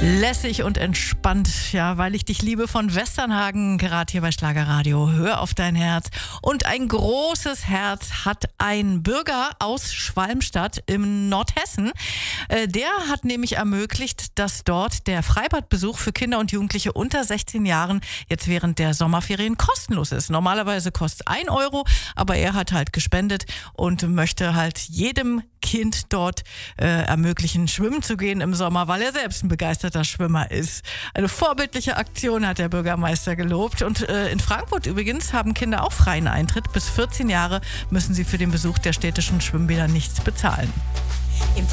Lässig und entspannt, ja, weil ich dich liebe von Westernhagen, gerade hier bei Schlagerradio. Hör auf dein Herz. Und ein großes Herz hat ein Bürger aus Schwalmstadt im Nordhessen. Der hat nämlich ermöglicht, dass dort der Freibadbesuch für Kinder und Jugendliche unter 16 Jahren jetzt während der Sommerferien kostenlos ist. Normalerweise kostet 1 Euro, aber er hat halt gespendet und möchte halt jedem Kind dort ermöglichen, schwimmen zu gehen im Sommer, weil er selbst ein begeisterter Schwimmer ist. Eine vorbildliche Aktion, hat der Bürgermeister gelobt. Und in Frankfurt übrigens haben Kinder auch freien Eintritt. Bis 14 Jahre müssen sie für den Besuch der städtischen Schwimmbäder nichts bezahlen. Im